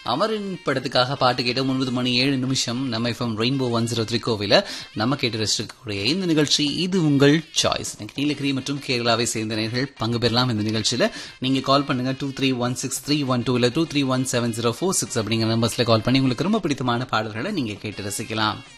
அமரின் படத்துக்காக பாட்டு கேட்ட 9:07 நம்ம FM ரெயின்போ 103 கோவில நம்ம கேட்டு ரசிக்கக்கூடிய இந்த நிகழ்ச்சி இது உங்கள் சாய்ஸ். நீலகிரி மற்றும் கேரளாவை சேர்ந்த நேயர்கள் பங்கு பெறலாம் இந்த நிகழ்ச்சியில. நீங்க கால் பண்ணுங்க 231631 இல்ல 231704 அப்படிங்கிற நம்பர்ஸ்ல கால் பண்ணி உங்களுக்கு ரொம்ப பிடித்தமான பாடல்களை நீங்க கேட்டு ரசிக்கலாம்.